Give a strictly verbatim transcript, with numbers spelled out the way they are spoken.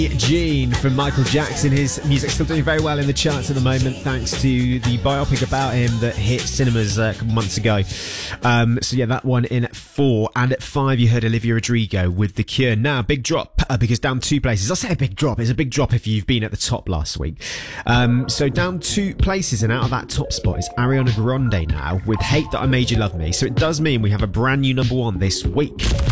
Gene from Michael Jackson. His music still doing very well in the charts at the moment, thanks to the biopic about him that hit cinemas uh, a couple months ago. Um, so yeah, that one in at four. And at five, you heard Olivia Rodrigo with The Cure. Now, big drop uh, because down two places. I say a big drop. It's a big drop if you've been at the top last week. Um, so down two places, and out of that top spot is Ariana Grande now with Hate That I Made You Love Me. So it does mean we have a brand new number one this week.